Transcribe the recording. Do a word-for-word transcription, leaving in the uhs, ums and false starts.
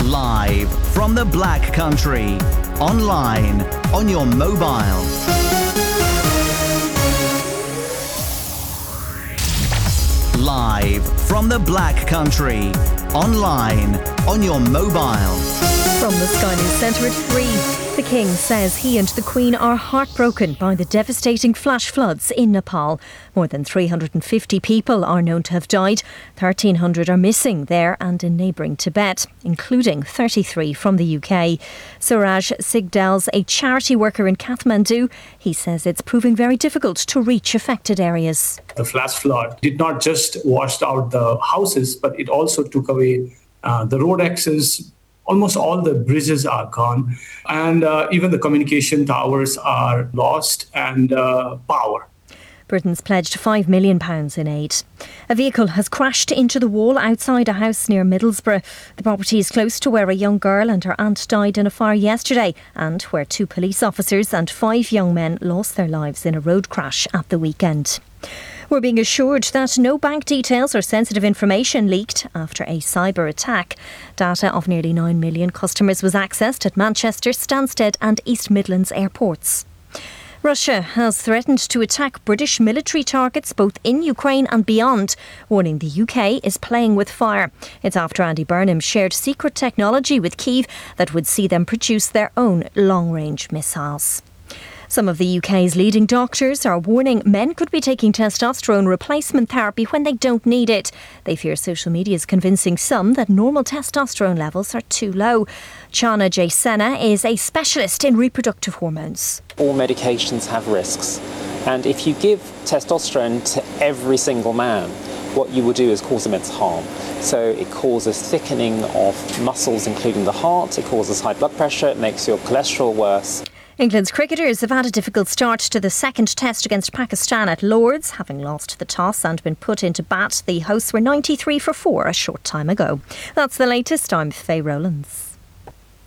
Live from the Black Country. Online, on your mobile. Live from the Black Country. Online, on your mobile. From the Sky News Centre at three. The King says he and the Queen are heartbroken by the devastating flash floods in Nepal. More than three hundred fifty people are known to have died. thirteen hundred are missing there and in neighbouring Tibet, including thirty-three from the U K. Suraj Sigdal's a charity worker in Kathmandu. He says it's proving very difficult to reach affected areas. The flash flood did not just wash out the houses, but it also took away uh, the road access. Almost all the bridges are gone, and uh, even the communication towers are lost, and uh, power. Britain's pledged five million pounds in aid. A vehicle has crashed into the wall outside a house near Middlesbrough. The property is close to where a young girl and her aunt died in a fire yesterday, and where two police officers and five young men lost their lives in a road crash at the weekend. We're being assured that no bank details or sensitive information leaked after a cyber attack. Data of nearly nine million customers was accessed at Manchester, Stansted and East Midlands airports. Russia has threatened to attack British military targets both in Ukraine and beyond, warning the U K is playing with fire. It's after Andy Burnham shared secret technology with Kyiv that would see them produce their own long-range missiles. Some of the U K's leading doctors are warning men could be taking testosterone replacement therapy when they don't need it. They fear social media is convincing some that normal testosterone levels are too low. Chana Jaisena is a specialist in reproductive hormones. All medications have risks, and if you give testosterone to every single man, what you will do is cause immense harm. So it causes thickening of muscles, including the heart, it causes high blood pressure, it makes your cholesterol worse. England's cricketers have had a difficult start to the second test against Pakistan at Lord's. Having lost the toss and been put into bat, the hosts were ninety-three for four a short time ago. That's the latest. I'm Faye Rowlands.